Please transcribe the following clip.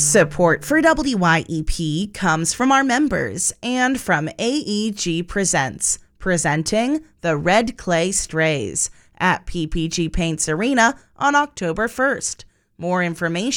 Support for WYEP comes from our members and from AEG Presents, presenting the Red Clay Strays at PPG Paints Arena on October 1st. More information